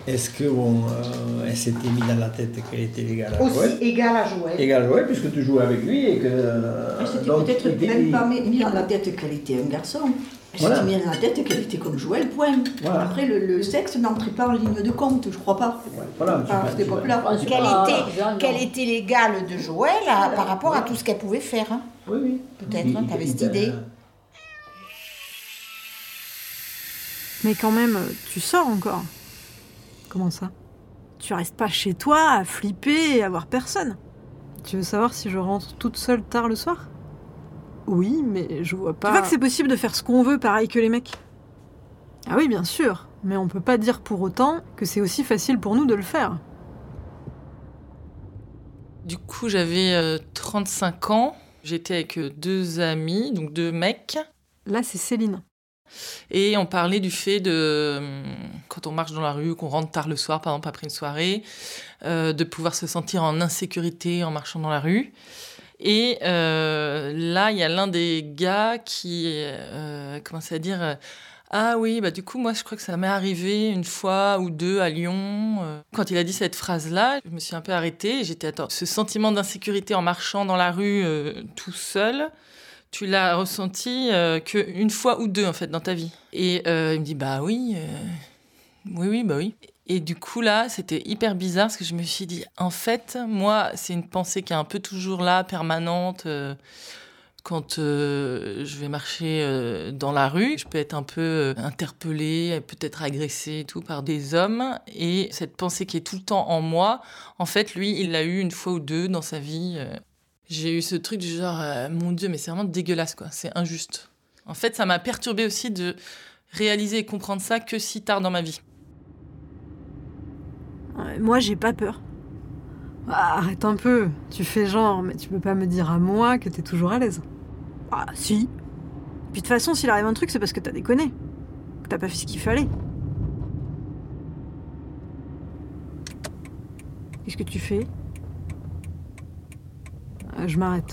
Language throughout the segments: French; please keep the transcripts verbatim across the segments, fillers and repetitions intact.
Est-ce que bon, euh, elle s'était mis dans la tête qu'elle était égale à Aussi Joël? égale à Joël. Égale à Joël, puisque tu jouais avec lui et que... Euh, Elle s'était donc, peut-être il- même il- pas mis mis dans la tête qu'elle était un garçon. Elle Voilà. s'était mis dans la tête qu'elle était comme Joël, point. Voilà. Après, le, le sexe n'entrait pas en ligne de compte, je crois pas. Ouais, voilà, tu À vas- cette tu vas- époque-là. pense Qu'elle pas. était, Non, non. qu'elle était l'égale de Joël à- par rapport à tout ce qu'elle pouvait faire. Hein. Oui, oui. Peut-être, Il- hein, il- t'avais il- cette idée. Mais quand même, tu sors encore. Comment ça? Tu restes pas chez toi à flipper et à voir personne. Tu veux savoir si je rentre toute seule tard le soir? Oui, mais je vois pas... Tu vois que c'est possible de faire ce qu'on veut pareil que les mecs? Ah oui, bien sûr. Mais on peut pas dire pour autant que c'est aussi facile pour nous de le faire. Du coup, j'avais euh, trente-cinq ans. J'étais avec euh, deux amis, donc deux mecs. Là, c'est Céline. Et on parlait du fait de, euh, quand on marche dans la rue, qu'on rentre tard le soir, par exemple après une soirée, euh, de pouvoir se sentir en insécurité en marchant dans la rue. Et euh, là, il y a l'un des gars qui euh, commençait à dire euh, « Ah oui, bah du coup, moi, je crois que ça m'est arrivé une fois ou deux à Lyon. » Quand il a dit cette phrase-là, je me suis un peu arrêtée. Et j'étais « Attends, ce sentiment d'insécurité en marchant dans la rue euh, tout seul, tu l'as ressenti euh, qu'une fois ou deux, en fait, dans ta vie. » Et euh, il me dit « Bah oui, euh, oui, oui, bah oui. » Et du coup, là, c'était hyper bizarre parce que je me suis dit, en fait, moi, c'est une pensée qui est un peu toujours là, permanente. Euh, quand euh, je vais marcher euh, dans la rue, je peux être un peu euh, interpellée, peut-être agressée et tout par des hommes. Et cette pensée qui est tout le temps en moi, en fait, lui, il l'a eu une fois ou deux dans sa vie. Euh, j'ai eu ce truc du genre, euh, mon Dieu, mais c'est vraiment dégueulasse, quoi. C'est injuste. En fait, ça m'a perturbée aussi de réaliser et comprendre ça que si tard dans ma vie. Moi, j'ai pas peur. Ah, arrête un peu, tu fais genre, mais tu peux pas me dire à moi que t'es toujours à l'aise. Ah, si. Puis de toute façon, s'il arrive un truc, c'est parce que t'as déconné. Que t'as pas fait ce qu'il fallait. Qu'est-ce que tu fais? Ah, je m'arrête.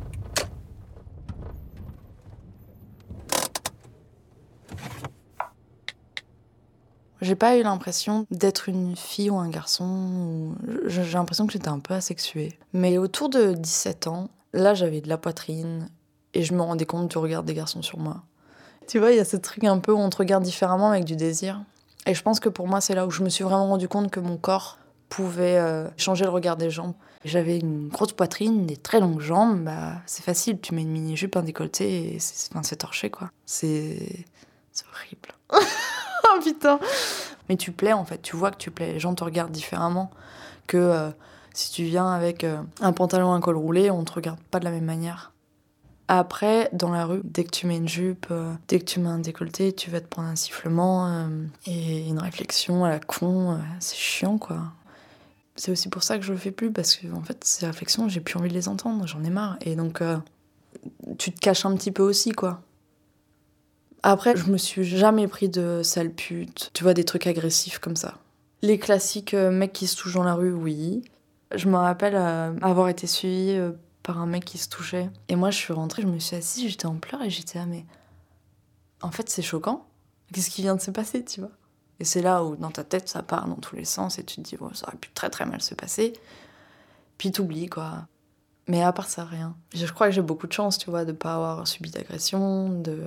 J'ai pas eu l'impression d'être une fille ou un garçon. Ou... J'ai l'impression que j'étais un peu asexuée. Mais autour de dix-sept ans, là, j'avais de la poitrine et je me rendais compte du regard des garçons sur moi. Tu vois, il y a ce truc un peu où on te regarde différemment avec du désir. Et je pense que pour moi, c'est là où je me suis vraiment rendu compte que mon corps pouvait euh, changer le regard des gens. J'avais une grosse poitrine, des très longues jambes. Bah, c'est facile, tu mets une mini-jupe, un décolleté et c'est, enfin, c'est torché, quoi. C'est... c'est horrible. Oh putain. Mais tu plais en fait, tu vois que tu plais. Les gens te regardent différemment que euh, si tu viens avec euh, un pantalon, un col roulé, on te regarde pas de la même manière. Après, dans la rue, dès que tu mets une jupe, euh, dès que tu mets un décolleté, tu vas te prendre un sifflement euh, et une réflexion à la con. Euh, c'est chiant, quoi. C'est aussi pour ça que je le fais plus, parce que en fait, ces réflexions, j'ai plus envie de les entendre, j'en ai marre. Et donc, euh, tu te caches un petit peu aussi, quoi. Après, je me suis jamais pris de sale pute, tu vois, des trucs agressifs comme ça. Les classiques euh, mecs qui se touchent dans la rue, oui. Je me rappelle euh, avoir été suivie euh, par un mec qui se touchait. Et moi, je suis rentrée, je me suis assise, j'étais en pleurs et j'étais, ah mais... En fait, c'est choquant. Qu'est-ce qui vient de se passer, tu vois? Et c'est là où, dans ta tête, ça part dans tous les sens et tu te dis, bon, ça aurait pu très très mal se passer. Puis t'oublies, quoi. Mais à part ça, rien. Je crois que j'ai beaucoup de chance, tu vois, de pas avoir subi d'agression, de...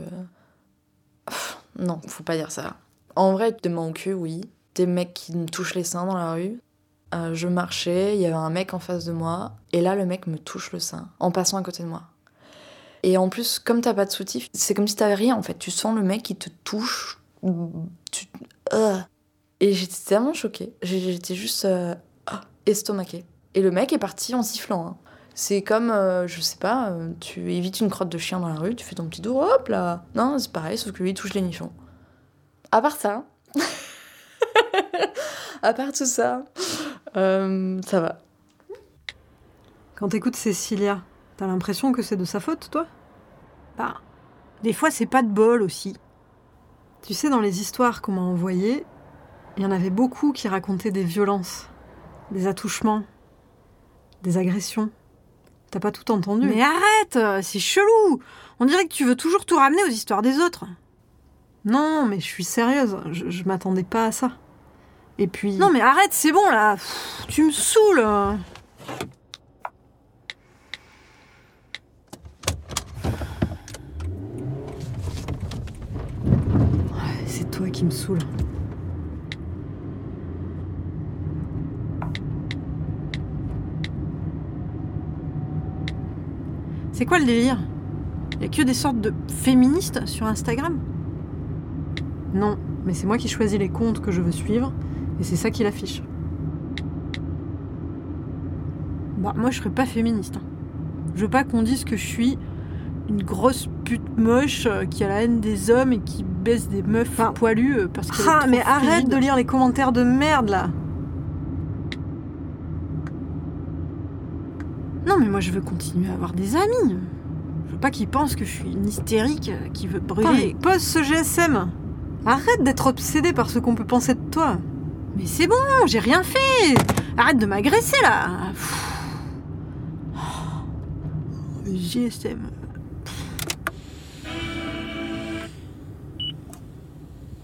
Non, faut pas dire ça. En vrai, des mains au cul, oui. Des mecs qui me touchent les seins dans la rue. Euh, je marchais, il y avait un mec en face de moi, et là, le mec me touche le sein, en passant à côté de moi. Et en plus, comme t'as pas de soutif, c'est comme si t'avais rien, en fait. Tu sens le mec qui te touche. Tu... Euh. Et j'étais tellement choquée. J'étais juste euh, estomaquée. Et le mec est parti en sifflant, hein. C'est comme, euh, je sais pas, euh, tu évites une crotte de chien dans la rue, tu fais ton petit tour, hop là. Non, c'est pareil, sauf que lui, il touche les nichons. À part ça, à part tout ça, euh, ça va. Quand t'écoutes Cécilia, t'as l'impression que c'est de sa faute, toi? Bah, des fois, c'est pas de bol aussi. Tu sais, dans les histoires qu'on m'a envoyées, il y en avait beaucoup qui racontaient des violences, des attouchements, des agressions. T'as pas tout entendu. Mais arrête, c'est chelou. On dirait que tu veux toujours tout ramener aux histoires des autres. Non, mais je suis sérieuse, je, je m'attendais pas à ça. Et puis... Non mais arrête, c'est bon là. Pff, tu me saoules. Ouais, c'est toi qui me saoule. C'est quoi le délire? Y a que des sortes de féministes sur Instagram? Non, mais c'est moi qui choisis les comptes que je veux suivre, et c'est ça qui l'affiche. Bah, moi je serais pas féministe. Hein. Je veux pas qu'on dise que je suis une grosse pute moche euh, qui a la haine des hommes et qui baisse des meufs enfin, poilues euh, parce que. Ah, mais arrête frigide. De lire les commentaires de merde là! Non, mais moi je veux continuer à avoir des amis. Je veux pas qu'ils pensent que je suis une hystérique qui veut brûler. Putain, pose ce G S M! Arrête d'être obsédée par ce qu'on peut penser de toi. Mais c'est bon, j'ai rien fait. Arrête de m'agresser là. Pff. Oh, G S M.